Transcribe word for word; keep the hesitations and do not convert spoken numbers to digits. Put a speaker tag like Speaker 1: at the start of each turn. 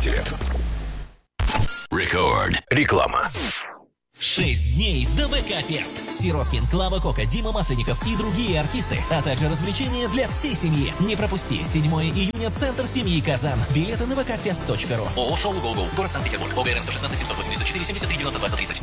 Speaker 1: шестнадцати лет. Рекорд. Реклама.
Speaker 2: Шесть дней ДБК-фест. Сироткин, Клава Кока, Дима Масленников и другие артисты, а также развлечения для всей семьи. Не пропусти. седьмого июня. Центр семьи Казан. Билеты на вэ ка фест точка ру. ООО «Шоу Go-Go». Город Санкт-Петербург. ОГРН сто шестнадцать семьсот восемьдесят четыре семьдесят три девяносто два сто тридцать.